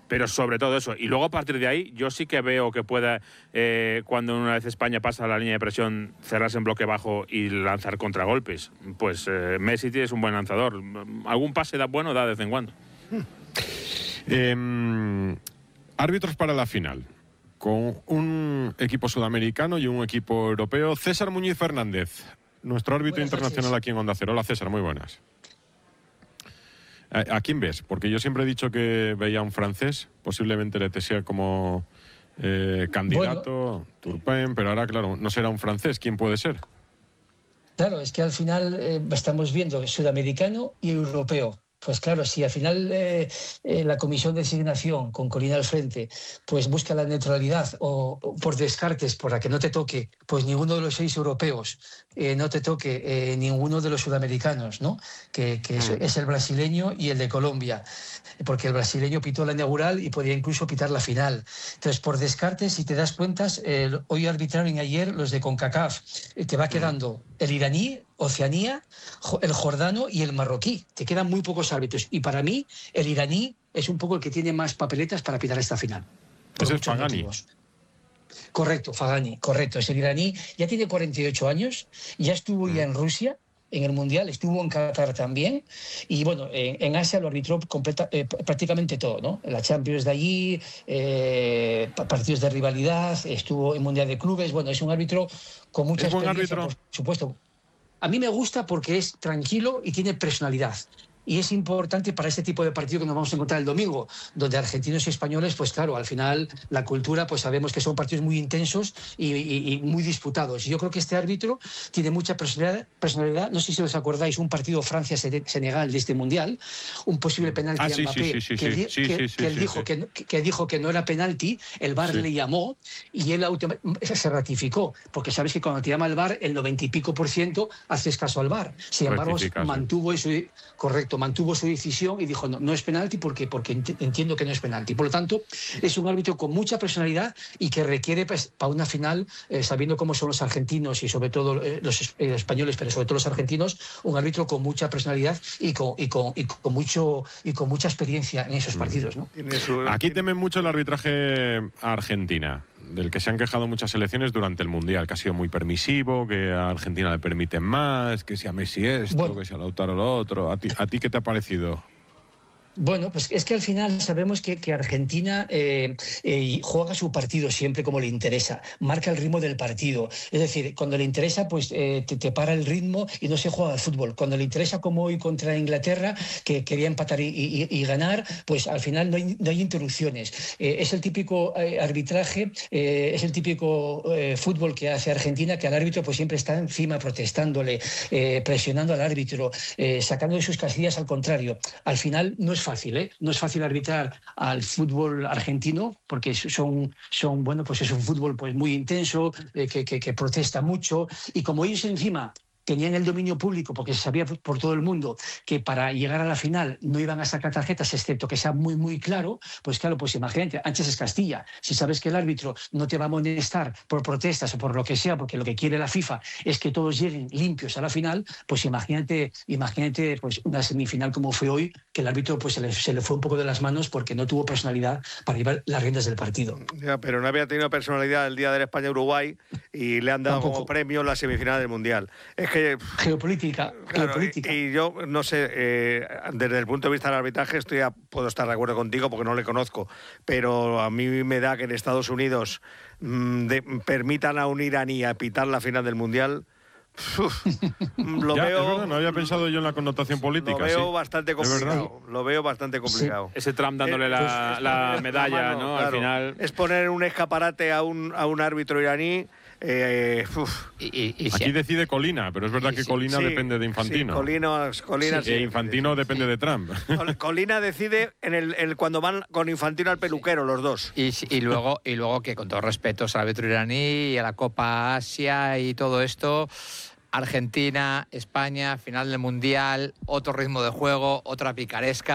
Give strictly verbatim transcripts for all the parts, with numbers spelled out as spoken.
Pero sobre todo eso. Y luego a partir de ahí, yo sí que veo que pueda, eh, cuando una vez España pasa la línea de presión, cerrarse en bloque bajo y lanzar contragolpes. Pues eh, Messi es un buen lanzador. Algún pase da bueno da de vez en cuando. Eh, árbitros para la final. Con un equipo sudamericano y un equipo europeo. César Muñiz Fernández, nuestro árbitro buenas internacional noches. Aquí en Onda Cero. Hola César, muy buenas. ¿A quién ves? Porque yo siempre he dicho que veía a un francés, posiblemente le sea como eh, candidato, bueno, Turpin, pero ahora, claro, no será un francés. ¿Quién puede ser? Claro, es que al final eh, estamos viendo sudamericano y europeo. Pues claro, si al final eh, eh, la comisión de designación con Corina al frente pues busca la neutralidad o, o por descartes, para que no te toque pues ninguno de los seis europeos, eh, no te toque eh, ninguno de los sudamericanos, ¿no? Que, que es, es el brasileño y el de Colombia, porque el brasileño pitó la inaugural y podía incluso pitar la final. Entonces, por descartes, si te das cuenta, eh, hoy arbitraron ayer los de CONCACAF, eh, te va quedando el iraní, Oceanía, el jordano y el marroquí. Te quedan muy pocos árbitros. Y para mí, el iraní es un poco el que tiene más papeletas para pitar esta final. Ese es Fagani. Correcto, Fagani, correcto. Es el iraní. Ya tiene cuarenta y ocho años, ya estuvo ya en Rusia, en el Mundial, estuvo en Qatar también, y bueno, en, en Asia lo arbitró completa, eh, prácticamente todo, ¿no? La Champions de allí, eh, partidos de rivalidad, estuvo en Mundial de Clubes. Bueno, es un árbitro con mucha experiencia, por supuesto. A mí me gusta porque es tranquilo y tiene personalidad. Y es importante para este tipo de partido que nos vamos a encontrar el domingo, donde argentinos y españoles, pues claro, al final la cultura, pues sabemos que son partidos muy intensos y, y, y muy disputados. Y yo creo que este árbitro tiene mucha personalidad, personalidad. No sé si os acordáis, un partido Francia-Senegal de este Mundial, un posible penalti ah, a sí, Mbappé, sí, sí, sí, que, sí, que, sí, que, sí, que él sí, dijo sí. Que, que dijo que no era penalti, el V A R sí. le llamó y él se ratificó, porque sabes que cuando te llama el V A R, el noventa y pico por ciento haces caso al V A R. Sin embargo, mantuvo su, correcto, mantuvo su decisión y dijo no, no es penalti porque, porque entiendo que no es penalti. Por lo tanto, es un árbitro con mucha personalidad y que requiere pues, para una final, eh, sabiendo cómo son los argentinos y sobre todo eh, los eh, españoles, pero sobre todo los argentinos, un árbitro con mucha personalidad y con, y con, y con, mucho, y con mucha experiencia en esos partidos, ¿no? Aquí temen mucho el arbitraje a Argentina, del que se han quejado muchas selecciones durante el Mundial, que ha sido muy permisivo, que a Argentina le permiten más, que si a Messi esto, bueno, que si a Lautaro lo otro. ¿A ti, a ti qué te ha parecido? Bueno, pues es que al final sabemos que, que Argentina eh, eh, juega su partido siempre como le interesa, marca el ritmo del partido. Es decir, cuando le interesa, pues eh, te, te para el ritmo y no se juega al fútbol. Cuando le interesa, como hoy contra Inglaterra, que quería empatar y, y, y ganar, pues al final no hay, no hay interrupciones. Eh, es el típico eh, arbitraje, eh, es el típico eh, fútbol que hace Argentina, que al árbitro pues siempre está encima protestándole, eh, presionando al árbitro, eh, sacando de sus casillas al contrario. Al final no es fácil, ¿eh? No es fácil arbitrar al fútbol argentino porque son, son bueno, pues es un fútbol pues muy intenso, eh, que, que, que protesta mucho, y como ellos encima tenían el dominio público, porque se sabía por todo el mundo que para llegar a la final no iban a sacar tarjetas, excepto que sea muy, muy claro, pues claro, pues imagínate, antes es Castilla, si sabes que el árbitro no te va a molestar por protestas o por lo que sea, porque lo que quiere la FIFA es que todos lleguen limpios a la final, pues imagínate, imagínate pues una semifinal como fue hoy, que el árbitro pues se le, se le fue un poco de las manos porque no tuvo personalidad para llevar las riendas del partido. Ya, pero no había tenido personalidad el día del España-Uruguay y le han dado Tampoco. como premio la semifinal del Mundial. Es que Geopolítica, claro, geopolítica. Y, y yo, no sé, eh, desde el punto de vista del arbitraje estoy a, puedo estar de acuerdo contigo porque no le conozco, pero a mí me da que en Estados Unidos mmm, de, permitan a un iraní a pitar la final del Mundial. Uf, lo ya, veo, es verdad, no había pensado yo en la connotación política. Lo veo sí. bastante complicado. Lo veo bastante complicado. Sí. Ese Trump dándole la, pues, la medalla, la mano, ¿no? Claro. Al final. Es poner un escaparate a un, a un árbitro iraní. Eh, y, y, y Aquí si... decide Colina, pero es verdad que Colina sí, depende de Infantino. Sí, Colina, Colina sí, sí, Infantino sí, depende sí. de Trump. Colina decide en el, el cuando van con Infantino al peluquero los dos. Y, y luego y luego que con todos respetos al árbitro iraní y a la Copa Asia y todo esto, Argentina, España, final del Mundial, otro ritmo de juego, otra picaresca.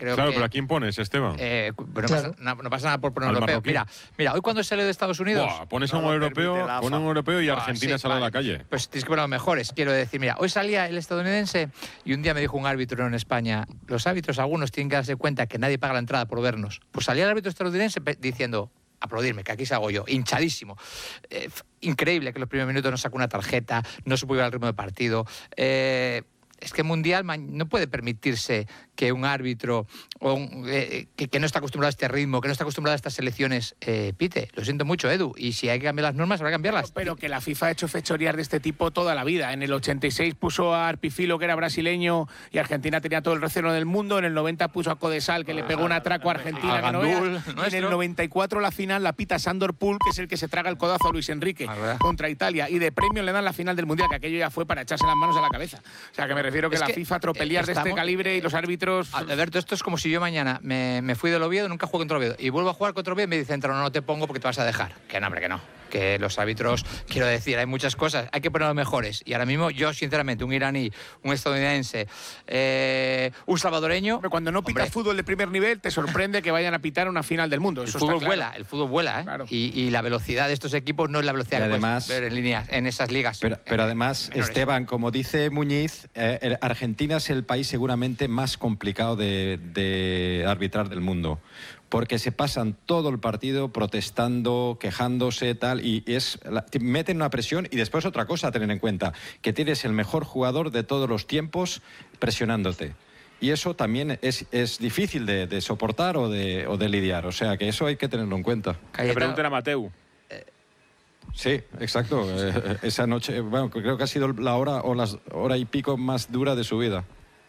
creo claro, que, pero ¿a quién pones, Esteban? Eh, no, Claro. pasa, no, no pasa nada por poner Al europeo. marroquí. Mira, mira, hoy cuando salió de Estados Unidos... Buah, pones a no un lo europeo, permite la pone a un AFA. europeo y Buah, Argentina sí, sale vale. a la calle. Pues tienes que poner los mejores. Quiero decir, mira, hoy salía el estadounidense y un día me dijo un árbitro en España, los árbitros algunos tienen que darse cuenta que nadie paga la entrada por vernos. Pues salía el árbitro estadounidense diciendo, aplaudirme, que aquí salgo yo, hinchadísimo. Eh, increíble que en los primeros minutos no sacó una tarjeta, no supo llevar el ritmo de partido. Eh, es que el Mundial no puede permitirse que un árbitro o un, eh, que, que no está acostumbrado a este ritmo, que no está acostumbrado a estas selecciones, eh, pite. Lo siento mucho, Edu. Y si hay que cambiar las normas, habrá que cambiarlas. Pero que la FIFA ha hecho fechorías de este tipo toda la vida. En el ochenta y seis puso a Arpifilo, que era brasileño, y Argentina tenía todo el recelo del mundo. En el noventa puso a Codesal, que le pegó un atraco a Argentina. A que no Gandul, veas. Y en nuestro. el noventa y cuatro la final la pita Sandor Pool, que es el que se traga el codazo a Luis Enrique Ah, ¿verdad? contra Italia. Y de premio le dan la final del Mundial, que aquello ya fue para echarse las manos a la cabeza. O sea, que me refiero que Es la que, FIFA tropelías eh, de este estamos- calibre y los árbitros... Alberto, esto es como si yo mañana me, me fui del Oviedo, nunca jugué contra Oviedo, y vuelvo a jugar contra Oviedo y me dicen, no, no te pongo porque te vas a dejar. Que no, hombre, que no. Que los árbitros, quiero decir, hay muchas cosas, hay que poner los mejores. Y ahora mismo yo, sinceramente, un iraní, un estadounidense, eh, un salvadoreño... Hombre, cuando no pitas hombre, fútbol de primer nivel, te sorprende que vayan a pitar una final del mundo. el Eso fútbol está claro. vuela, el fútbol vuela, ¿eh? Claro. Y, y la velocidad de estos equipos no es la velocidad Y que puedes además- ver en línea, en esas ligas. Pero, pero además, menores. Esteban, como dice Muñiz, eh, el- Argentina es el país seguramente más complicado de, de arbitrar del mundo, porque se pasan todo el partido protestando, quejándose, tal, y es la- te meten una presión. Y después otra cosa a tener en cuenta, que tienes el mejor jugador de todos los tiempos presionándote. Y eso también es, es difícil de, de soportar o de, o de lidiar. O sea, que eso hay que tenerlo en cuenta. Le Cayetano, pregunten a Mateu. Sí, exacto. Eh, esa noche, bueno, creo que ha sido la hora o las hora y pico más dura de su vida.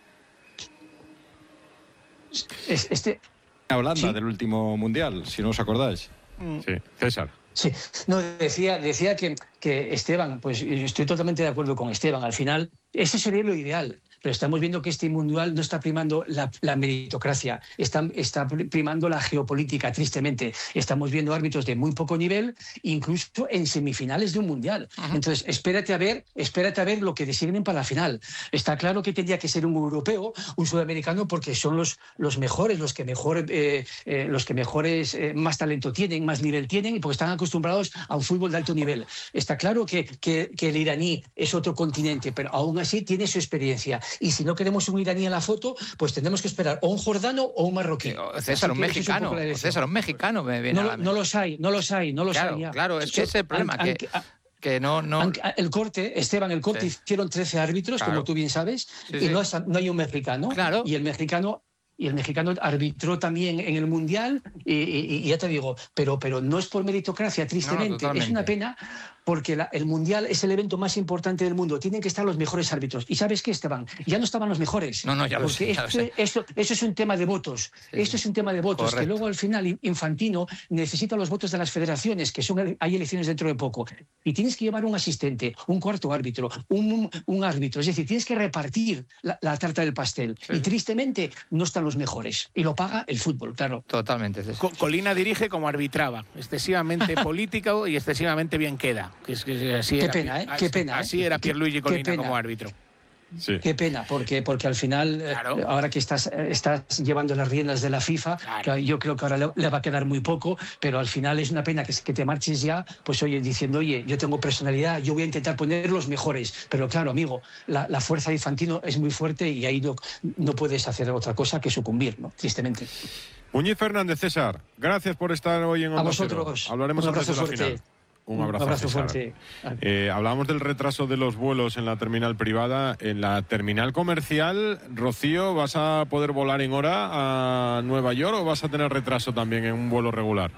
Es- Este, Holanda, Sí. del último mundial, si no os acordáis. Sí, César. Sí, no, decía, decía que, que Esteban, pues yo estoy totalmente de acuerdo con Esteban, al final ese sería lo ideal, pero estamos viendo que este mundial no está primando la, la meritocracia, está, está primando la geopolítica, tristemente. Estamos viendo árbitros de muy poco nivel, incluso en semifinales de un mundial. Entonces, espérate a ver, espérate a ver lo que designen para la final. Está claro que tendría que ser un europeo, un sudamericano, porque son los, los mejores, los que mejor, eh, eh, los que mejores, eh, más talento tienen, más nivel tienen, y porque están acostumbrados a un fútbol de alto nivel. Está claro que, que, que el iraní es otro continente, pero aún así tiene su experiencia. Y si no queremos un iraní en la foto, pues tendremos que esperar o un jordano o un marroquí. Sí, o César, Así un que esa es mexicano. poco la O elección. César, un mexicano me viene No, a lo- la no los hay, no los hay, no los Claro, hay ya. claro, es que ese es el problema, han- que, han- que no... no han- el corte, Esteban, el corte Sí. hicieron trece árbitros, Claro. como tú bien sabes, Sí, y sí. No, es- no hay un mexicano. Claro. Y el mexicano... Y el mexicano arbitró también en el Mundial, y, y- y ya te digo, pero, pero no es por meritocracia, tristemente. totalmente. Es una pena porque la- el Mundial es el evento más importante del mundo. Tienen que estar los mejores árbitros. ¿Y sabes qué, Esteban? Ya no estaban los mejores. No, no, ya lo porque sé, ya lo esto, sé. esto- eso es un tema de votos. Sí, esto es un tema de votos, correcto. que luego al final Infantino necesita los votos de las federaciones, que son hay elecciones dentro de poco. Y tienes que llevar un asistente, un cuarto árbitro, un, un árbitro. Es decir, tienes que repartir la, la tarta del pastel. Sí. Y tristemente no están los mejores. Y lo paga el fútbol, claro. Totalmente, César. Co- Colina dirige como arbitraba, excesivamente político y excesivamente bien queda. Que es que así Qué era, pena, ¿eh? Qué pena, ¿eh? Así era Qué- Pierluigi qué Colina pena. como árbitro. Sí. Qué pena, porque, porque al final, eh, Claro. ahora que estás, eh, estás llevando las riendas de la FIFA, Claro. que yo creo que ahora le, le va a quedar muy poco, pero al final es una pena que, que te marches ya, pues oye, diciendo, oye, yo tengo personalidad, yo voy a intentar poner los mejores. Pero claro, amigo, la, la fuerza de Infantino es muy fuerte y ahí no, no puedes hacer otra cosa que sucumbir, ¿no? Tristemente. Muñiz Fernández, César, gracias por estar hoy en A Onda Cero. vosotros. Hablaremos Un antes de abrazo la fuerte. final. Un abrazo, César. fuerte. Eh, hablábamos del retraso de los vuelos en la terminal privada. En la terminal comercial, Rocío, ¿vas a poder volar en hora a Nueva York o vas a tener retraso también en un vuelo regular?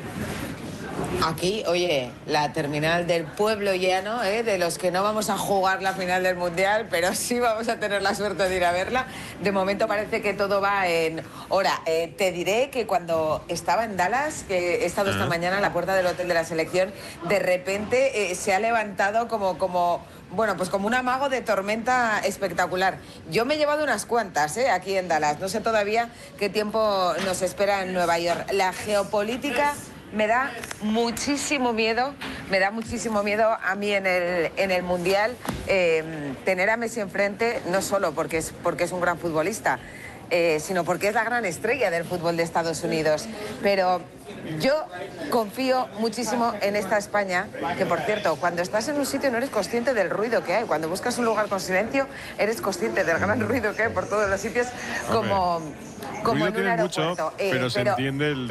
Aquí, oye, la terminal del pueblo llano, ¿eh? De los que no vamos a jugar la final del Mundial, pero sí vamos a tener la suerte de ir a verla. De momento parece que todo va en hora. Eh, te diré que cuando estaba en Dallas, que he estado esta mañana en la puerta del hotel de la selección, de repente eh, se ha levantado como... como bueno, pues como un amago de tormenta espectacular. Yo me he llevado unas cuantas, ¿eh? Aquí en Dallas. No sé todavía qué tiempo nos espera en Nueva York. La geopolítica me da muchísimo miedo, me da muchísimo miedo a mí en el, en el Mundial eh, tener a Messi enfrente, no solo porque es, porque es un gran futbolista, eh, sino porque es la gran estrella del fútbol de Estados Unidos. Pero yo confío muchísimo en esta España, que por cierto, cuando estás en un sitio no eres consciente del ruido que hay. Cuando buscas un lugar con silencio, eres consciente del gran ruido que hay por todos los sitios, como, como en un tiene aeropuerto. mucho, pero Eh, se entiende el